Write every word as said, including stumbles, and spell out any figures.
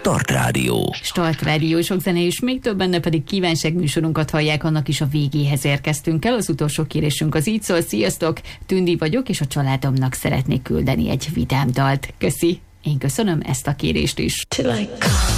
Start Rádió. Start Rádió, sok zene, és még több benne pedig kívánság műsorunkat hallják, annak is a végéhez érkeztünk el. Az utolsó kérésünk az így szól: sziasztok, Tündi vagyok, és a családomnak szeretnék küldeni egy vidám dalt. Köszi, én köszönöm ezt a kérést is.